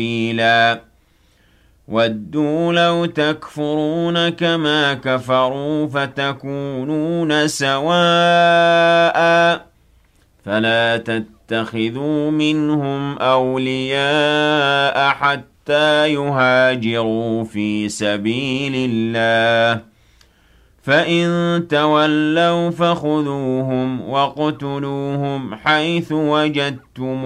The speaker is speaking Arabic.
سبيلا وَدُّوا لَوْ تَكْفُرُونَ كَمَا كَفَرُوا فَتَكُونُونَ سَوَاءً فَلَا تَتَّخِذُوا مِنْهُمْ أَوْلِيَاءَ حَتَّى يُهَاجِرُوا فِي سَبِيلِ اللَّهِ فَإِن تَوَلَّوْا فَخُذُوهُمْ وَاقْتُلُوهُمْ حَيْثُ وَجَدتُّمُوهُمْ